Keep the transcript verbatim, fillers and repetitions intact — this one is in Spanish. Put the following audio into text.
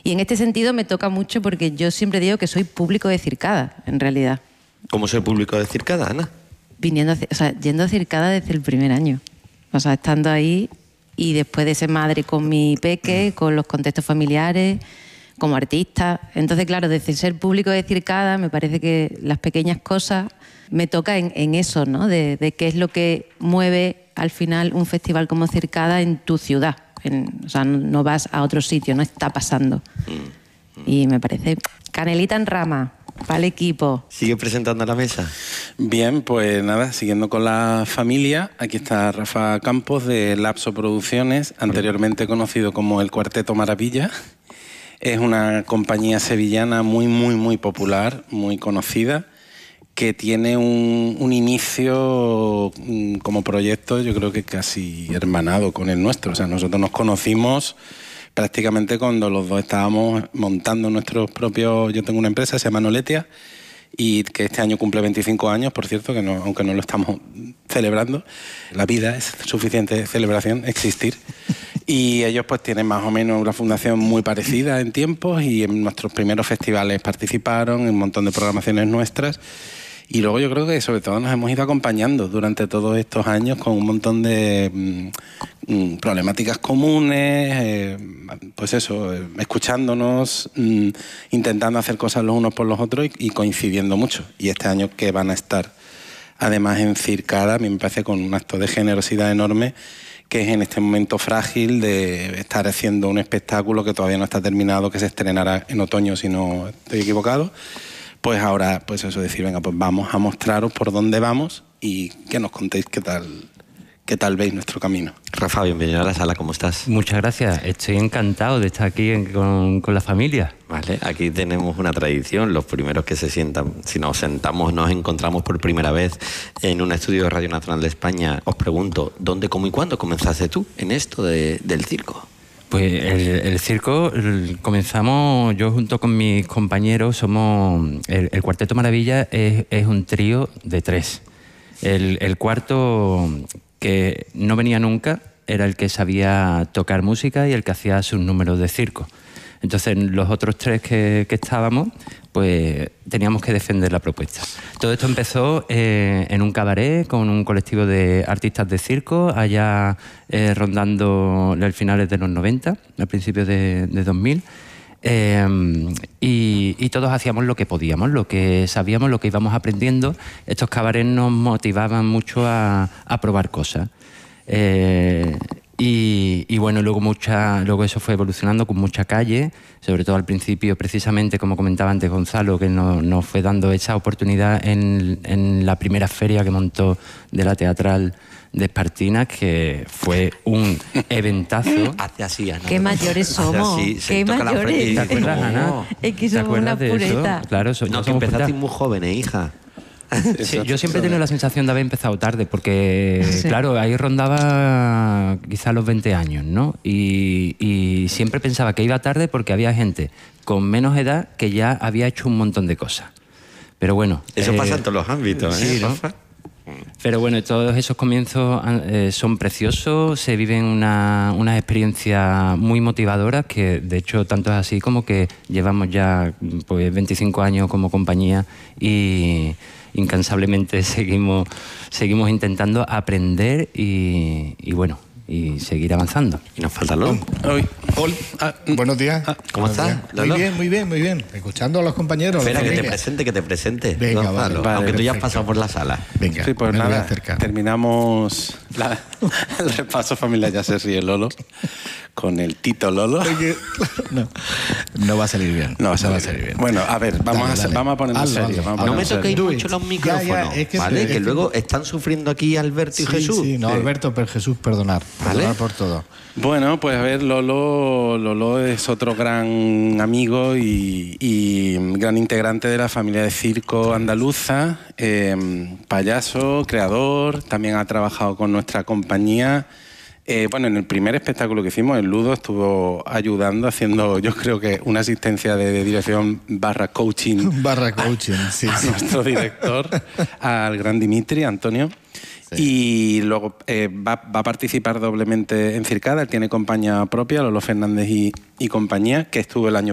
Y en este sentido me toca mucho porque yo siempre digo que soy público de Circada, en realidad. ¿Cómo soy público de Circada, Ana? Viniendo a, o sea, yendo a Circada desde el primer año. O sea, estando ahí y después de ser madre con mi peque, con los contextos familiares, como artista. Entonces, claro, desde ser público de Circada me parece que las pequeñas cosas me toca en, en eso, ¿no? De, de qué es lo que mueve al final un festival como Circada en tu ciudad. En, o sea, no, no vas a otro sitio, no está pasando. Y me parece canelita en rama para el equipo. ¿Sigue presentando a la mesa? Bien, pues nada, siguiendo con la familia, aquí está Rafa Campos de Lapso Producciones, anteriormente conocido como el Cuarteto Maravilla. Es una compañía sevillana muy, muy, muy popular, muy conocida, que tiene un, un inicio como proyecto, yo creo que casi hermanado con el nuestro. O sea, nosotros nos conocimos prácticamente cuando los dos estábamos montando nuestros propios... Yo tengo una empresa, se llama Noletia, y que este año cumple veinticinco años, por cierto, que no, aunque no lo estamos celebrando. La vida es suficiente celebración, existir. Y ellos pues tienen más o menos una fundación muy parecida en tiempos, y en nuestros primeros festivales participaron, en un montón de programaciones nuestras. Y luego yo creo que sobre todo nos hemos ido acompañando durante todos estos años con un montón de mm, problemáticas comunes, eh, pues eso, eh, escuchándonos, mm, intentando hacer cosas los unos por los otros y, y coincidiendo mucho. Y este año que van a estar además en Circada, a mí me parece con un acto de generosidad enorme, que es en este momento frágil de estar haciendo un espectáculo que todavía no está terminado, que se estrenará en otoño si no estoy equivocado. Pues ahora, pues eso, decir, venga, pues vamos a mostraros por dónde vamos y que nos contéis qué tal, qué tal veis nuestro camino. Rafa, bienvenido a la sala, ¿cómo estás? Muchas gracias, estoy encantado de estar aquí en, con, con la familia. Vale, aquí tenemos una tradición, los primeros que se sientan, si nos sentamos, nos encontramos por primera vez en un estudio de Radio Nacional de España, os pregunto, ¿dónde, cómo y cuándo comenzaste tú en esto de, del circo? Pues el, el circo el, comenzamos, yo junto con mis compañeros somos, el, el Cuarteto Maravilla es, es un trío de tres. El, el cuarto, que no venía nunca, era el que sabía tocar música y el que hacía sus números de circo. Entonces los otros tres que, que estábamos, pues teníamos que defender la propuesta. Todo esto empezó eh, en un cabaret con un colectivo de artistas de circo, allá eh, rondando los finales de los noventa, a principios de, de dos mil. Eh, y, y todos hacíamos lo que podíamos, lo que sabíamos, lo que íbamos aprendiendo. Estos cabarets nos motivaban mucho a, a probar cosas. Eh, Y, y bueno, luego, mucha, luego eso fue evolucionando con mucha calle, sobre todo al principio, precisamente como comentaba antes Gonzalo, que nos, nos fue dando esa oportunidad en, en la primera feria que montó de la teatral de Espartinas, que fue un eventazo. Hace así, Ana. Qué mayores somos, así, qué mayores. ¿Te acuerdas, Ana? Es que somos una pureta. Claro, so, no, que empezaste muy joven, ¿eh, hija? Sí, yo siempre he tenido la sensación de haber empezado tarde, porque, sí. claro, ahí rondaba quizás los veinte años, ¿no? Y, y siempre pensaba que iba tarde porque había gente con menos edad que ya había hecho un montón de cosas. Pero bueno... Eso eh, pasa en todos los ámbitos, ¿eh? Sí, ¿no? Pero bueno, todos esos comienzos eh, son preciosos, se viven una, unas experiencias muy motivadoras, que de hecho tanto es así como que llevamos ya pues veinticinco años como compañía y incansablemente seguimos, seguimos intentando aprender y, y bueno, y seguir avanzando. Y nos falta Lolo. Hoy, hoy, ah, buenos días. Ah, ¿Cómo buenos estás, días. Muy bien, muy bien, muy bien. Escuchando a los compañeros. Espera, que te presente, que te presente. Venga, Gonzalo, vale, vale, aunque tú ya has perfecto. pasado por la sala. Venga, sí, pues me voy a nada, acercar. terminamos la, el repaso familiar, ya se ríe Lolo, con el Tito Lolo. Oye, no, no va a salir bien. No va a salir, no va a salir bien. Bueno, a ver, vamos, Dale, a, dale. vamos a ponernos Hazlo, serios. hazlo. Vamos a No me ponernos serios. toquéis Do mucho it. los Ya, micrófonos, ya, es que- ¿vale? es Que que- luego están sufriendo aquí Alberto y Sí, Jesús. sí, no, Sí. Alberto, pero Jesús, perdonar. ¿Vale? Perdonar por todo. Bueno, pues a ver, Lolo, Lolo es otro gran amigo y, y gran integrante de la familia de circo andaluza, eh, payaso, creador, también ha trabajado con nuestra compañía. Eh, bueno, en el primer espectáculo que hicimos, el Ludo estuvo ayudando, haciendo yo creo que una asistencia de, de dirección barra coaching. Barra coaching, sí, a sí. nuestro director, al gran Dimitri, Antonio. Y luego eh, va, va a participar doblemente en Circada. Él tiene compañía propia, Lolo Fernández y, y compañía, que estuvo el año